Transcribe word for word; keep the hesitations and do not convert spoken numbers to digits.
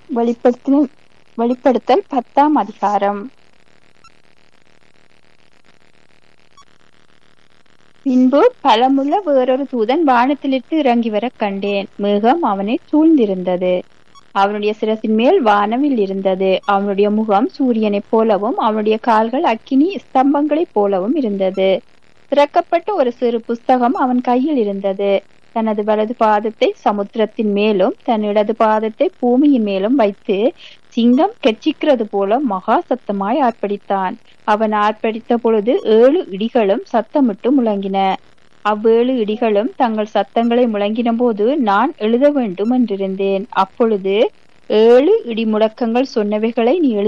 வெளிப்படுத்தின வெளிப்படுத்தல் பத்தாம் அதிகாரம். பின்பு பலமுள்ள வேறொரு தூதன் வானத்திலிருந்து இறங்கி வர கண்டேன். மேகம் அவனை சூழ்ந்திருந்தது. அவனுடைய சிரசின் மேல் வானவில் இருந்தது. அவனுடைய முகம் சூரியனைப் போலவும் அவனுடைய கால்கள் அக்கினி ஸ்தம்பங்களைப் போலவும் இருந்தது. திறக்கப்பட்ட ஒரு சிறு புஸ்தகம் அவன் கையில் இருந்தது. தனது வலது பாதத்தை சமுத்திரத்தின் மேலும் தன் இடது பாதத்தை பூமியின் மேலும் வைத்து சிங்கம் கெர்ச்சிக்கிறது போல மகா சத்தமாய் ஆர்ப்பரித்தான். அவன் ஆர்ப்பரித்த பொழுது ஏழு இடிகளும் சத்தமிட்டு முழங்கின. அவ்வேழு இடிகளும் தங்கள் சத்தங்களை முழங்கின போது நான் எழுத வேண்டும் என்றிருந்தேன். அப்பொழுது ஏழு இடி முழக்கங்கள் சொன்னவைகளை நீ எழுத